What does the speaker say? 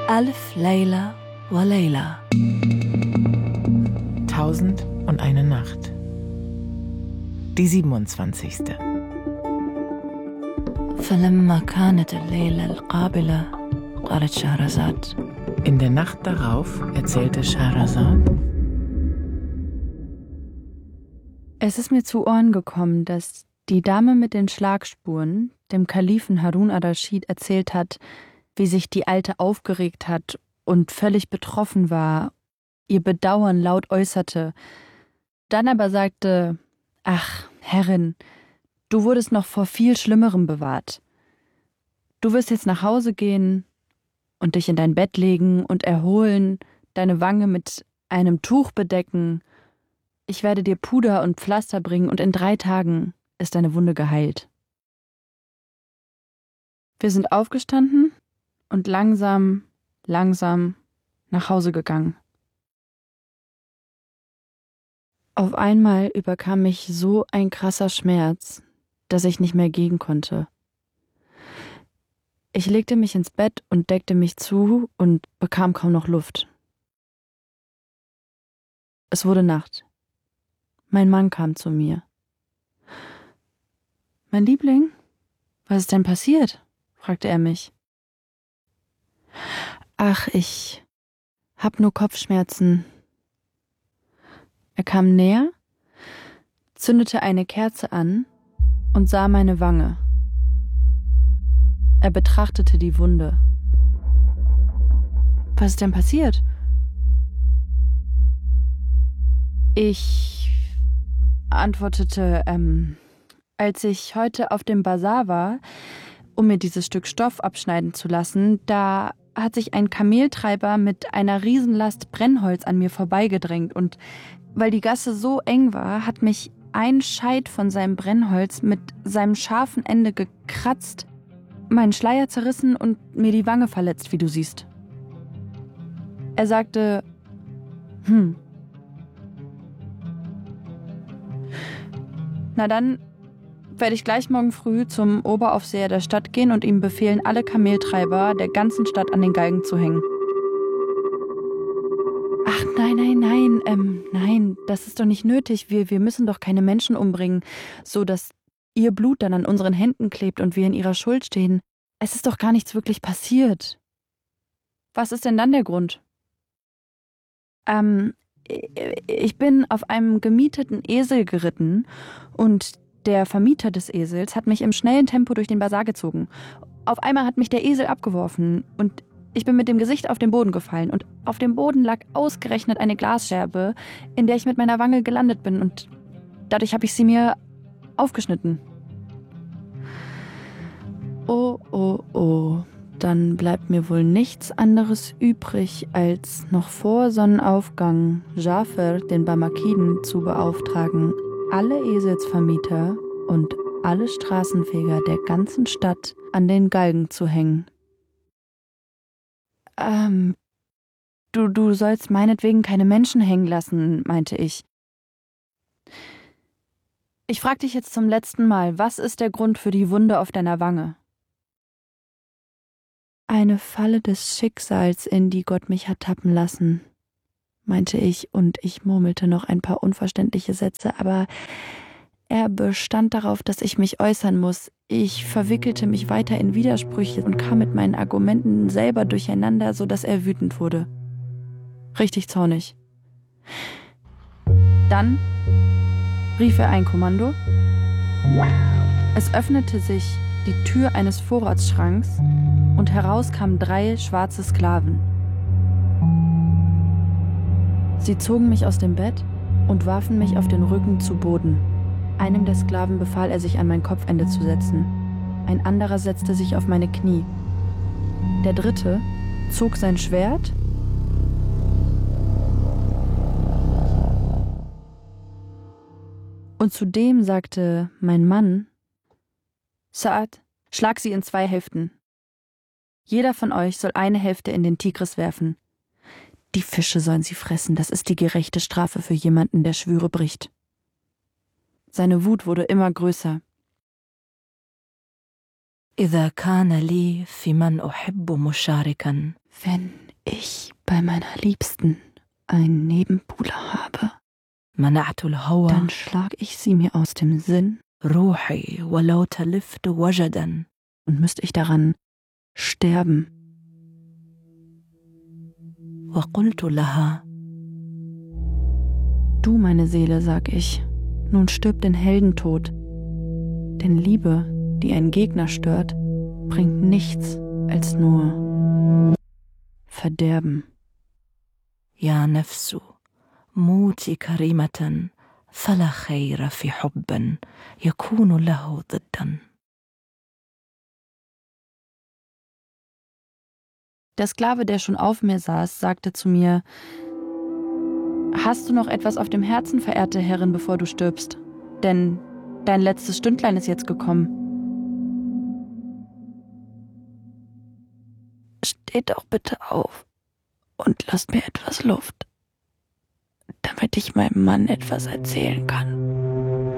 Alf Layla wa Layla. 1001 Nacht. Die 27. فلما كانت الليلة القابلة قالت شهرزاد. In der Nacht darauf erzählte Scheherazad: Es ist mir zu Ohren gekommen, dass die Dame mit den Schlagspuren dem Kalifen Harun ar-Raschid erzählt hat, wie sich die Alte aufgeregt hat und völlig betroffen war, ihr Bedauern laut äußerte, dann aber sagte: »Ach, Herrin, du wurdest noch vor viel Schlimmerem bewahrt. Du wirst jetzt nach Hause gehen und dich in dein Bett legen und erholen, deine Wange mit einem Tuch bedecken. Ich werde dir Puder und Pflaster bringen und in 3 Tagen ist deine Wunde geheilt.« Wir sind aufgestanden und langsam nach Hause gegangen. Auf einmal überkam mich so ein krasser Schmerz, dass ich nicht mehr gehen konnte. Ich legte mich ins Bett und deckte mich zu und bekam kaum noch Luft. Es wurde Nacht. Mein Mann kam zu mir. »Mein Liebling, was ist denn passiert?« fragte er mich. »Ach, ich hab nur Kopfschmerzen.« Er kam näher, zündete eine Kerze an und sah meine Wange. Er betrachtete die Wunde. »Was ist denn passiert?« Ich antwortete, als ich heute auf dem Basar war, um mir dieses Stück Stoff abschneiden zu lassen, da hat sich ein Kameltreiber mit einer Riesenlast Brennholz an mir vorbeigedrängt und weil die Gasse so eng war, hat mich ein Scheit von seinem Brennholz mit seinem scharfen Ende gekratzt, meinen Schleier zerrissen und mir die Wange verletzt, wie du siehst. Er sagte, Na dann werde ich gleich morgen früh zum Oberaufseher der Stadt gehen und ihm befehlen, alle Kameltreiber der ganzen Stadt an den Galgen zu hängen. »Ach, nein, das ist doch nicht nötig. Wir müssen doch keine Menschen umbringen, so dass ihr Blut dann an unseren Händen klebt und wir in ihrer Schuld stehen. Es ist doch gar nichts wirklich passiert. Was ist denn dann der Grund?« Ich bin auf einem gemieteten Esel geritten und der Vermieter des Esels hat mich im schnellen Tempo durch den Basar gezogen. Auf einmal hat mich der Esel abgeworfen und ich bin mit dem Gesicht auf den Boden gefallen und auf dem Boden lag ausgerechnet eine Glasscherbe, in der ich mit meiner Wange gelandet bin und dadurch habe ich sie mir aufgeschnitten. Oh, dann bleibt mir wohl nichts anderes übrig, als noch vor Sonnenaufgang Ja'far, den Barmakiden, zu beauftragen, alle Eselsvermieter und alle Straßenfeger der ganzen Stadt an den Galgen zu hängen. Du sollst meinetwegen keine Menschen hängen lassen, meinte ich. Ich frag dich jetzt zum letzten Mal, was ist der Grund für die Wunde auf deiner Wange? Eine Falle des Schicksals, in die Gott mich hat tappen lassen, meinte ich, und ich murmelte noch ein paar unverständliche Sätze, aber er bestand darauf, dass ich mich äußern muss. Ich verwickelte mich weiter in Widersprüche und kam mit meinen Argumenten selber durcheinander, sodass er wütend wurde. Richtig zornig. Dann rief er ein Kommando. Es öffnete sich die Tür eines Vorratsschranks und heraus kamen 3 schwarze Sklaven. Sie zogen mich aus dem Bett und warfen mich auf den Rücken zu Boden. Einem der Sklaven befahl er, sich an mein Kopfende zu setzen. Ein anderer setzte sich auf meine Knie. Der 3. zog sein Schwert und zudem sagte mein Mann: »Sa'ad, schlag sie in 2 Hälften. Jeder von euch soll eine Hälfte in den Tigris werfen. Die Fische sollen sie fressen, das ist die gerechte Strafe für jemanden, der Schwüre bricht.« Seine Wut wurde immer größer. إذا كان لي في من أحب مشاركا. Wenn ich bei meiner Liebsten einen Nebenbuhler habe, منعت الهوى dann schlag ich sie mir aus dem Sinn روحي ولو تلفت وجدا. und müsste ich daran sterben. وقلت لها Du, meine Seele, sag ich, nun stirb den Heldentod. Denn Liebe, die einen Gegner stört, bringt nichts als nur Verderben. يا نفس موتي كريمة فلا خير في حب يكون له ضدا. Der Sklave, der schon auf mir saß, sagte zu mir: Hast du noch etwas auf dem Herzen, verehrte Herrin, bevor du stirbst? Denn dein letztes Stündlein ist jetzt gekommen. Steht doch bitte auf und lasst mir etwas Luft, damit ich meinem Mann etwas erzählen kann.